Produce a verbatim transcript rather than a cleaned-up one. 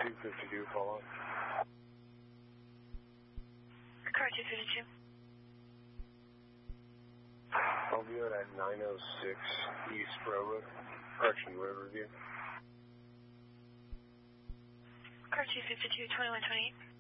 two fifty-two, follow up. Car two fifty-two. I'll view it at nine oh six East Road, correction, Riverview. Car two fifty-two, twenty-one twenty-eight.